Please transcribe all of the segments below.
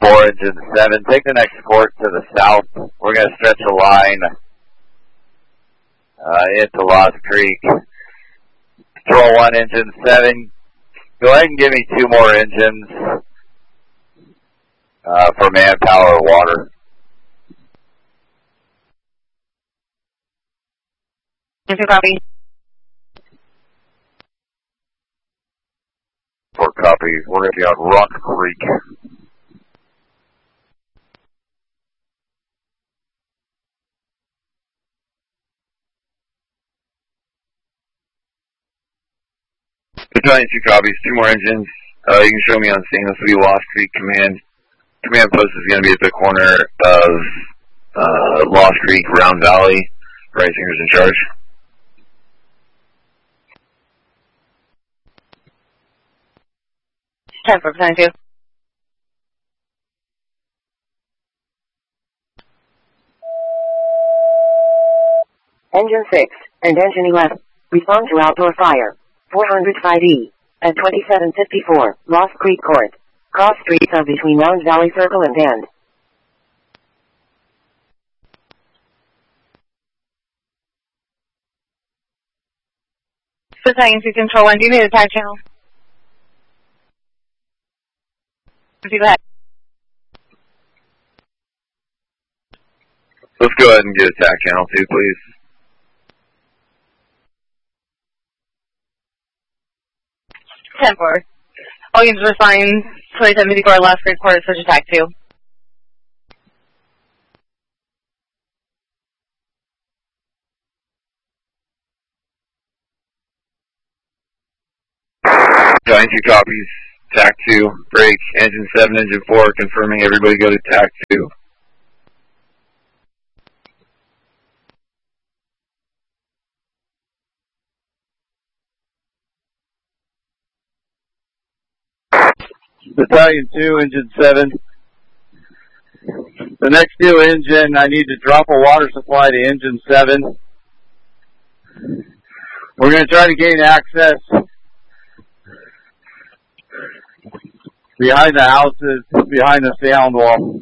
4, engine 7. Take the next port to the south. We're going to stretch a line into Lost Creek. Control 1, engine 7. Go ahead and give me 2 more engines for manpower water. Copy. For copy. We're going to be on Rock Creek. Battalion 2 copies, 2 more engines. You can show me on scene. This will be Lost Creek Command. Command post is going to be at the corner of Lost Creek, Round Valley. Reisinger's in charge. Time for Battalion 2. Engine 6 and Engine 11. Respond to outdoor fire. 405E at 2754 Lost Creek Court. Cross streets are between Round Valley Circle and End. Battalion 2 Control 1, do you need a tag channel? Go ahead. Let's go ahead and get a TAC channel 2, please. Ten-4. All units are assigned 2754 Lost Creek Court, switch attack 2. Battalion 2 copies. TAC 2, break, engine 7, engine 4, confirming everybody go to TAC 2. Battalion 2, engine 7. The next new engine, I need to drop a water supply to engine 7. We're going to try to gain access behind the houses, behind the sound wall.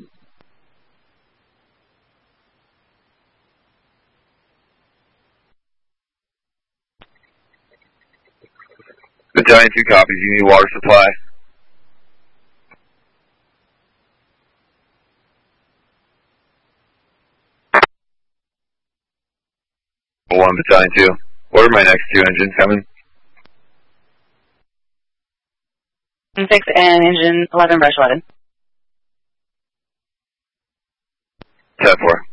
Battalion 2 copies, you need water supply. 1 Battalion 2. What are my next 2 engines coming? Engine 6 and engine 11, brush 11. 10-4.